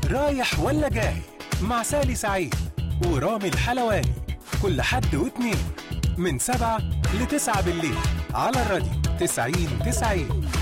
رايح ولا جاي مع سالي سعيد ورامي الحلواني، كل حد واثنين من 7 ل9 بالليل على الراديو 90-90.